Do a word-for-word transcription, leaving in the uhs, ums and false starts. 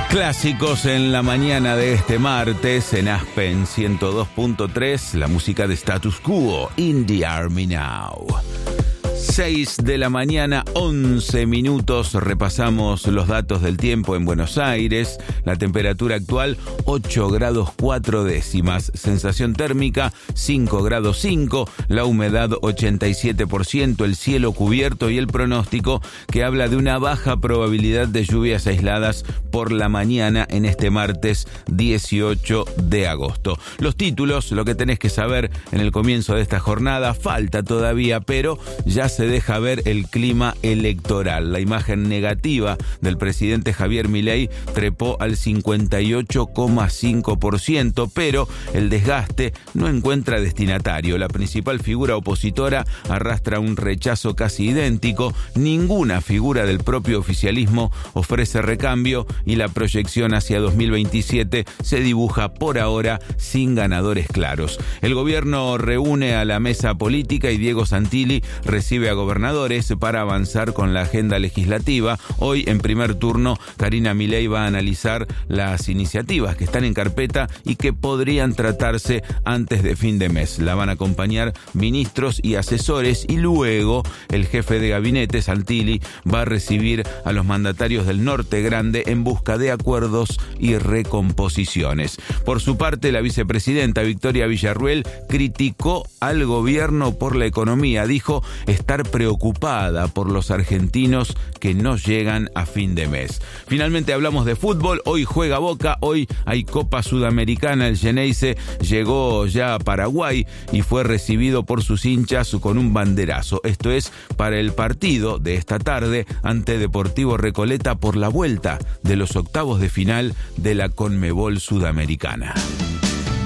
Clásicos en la mañana de este martes en Aspen ciento dos punto tres, la música de Status Quo, In the Army Now. seis de la mañana, once minutos, repasamos los datos del tiempo en Buenos Aires. La temperatura actual, ocho grados cuatro décimas. Sensación térmica, cinco grados cinco. La humedad, ochenta y siete por ciento. El cielo cubierto y el pronóstico que habla de una baja probabilidad de lluvias aisladas por la mañana en este martes dieciocho de agosto. Los títulos, lo que tenés que saber en el comienzo de esta jornada, falta todavía, pero ya se deja ver el clima electoral. La imagen negativa del presidente Javier Milei trepó al cincuenta y ocho coma cinco por ciento, pero el desgaste no encuentra destinatario. La principal figura opositora arrastra un rechazo casi idéntico. Ninguna figura del propio oficialismo ofrece recambio y la proyección hacia dos mil veintisiete se dibuja por ahora sin ganadores claros. El gobierno reúne a la mesa política y Diego Santilli recibe a gobernadores para avanzar con la agenda legislativa. Hoy, en primer turno, Karina Milei va a analizar las iniciativas que están en carpeta y que podrían tratarse antes de fin de mes. La van a acompañar ministros y asesores y luego el jefe de gabinete, Santilli, va a recibir a los mandatarios del Norte Grande en busca de acuerdos y recomposiciones. Por su parte, la vicepresidenta Victoria Villarruel criticó al gobierno por la economía. Dijo estar preocupada por los argentinos que no llegan a fin de mes. Finalmente hablamos de fútbol. Hoy juega Boca, hoy hay Copa Sudamericana. El Xeneize llegó ya a Paraguay y fue recibido por sus hinchas con un banderazo. Esto es para el partido de esta tarde ante Deportivo Recoleta por la vuelta de los octavos de final de la Conmebol Sudamericana.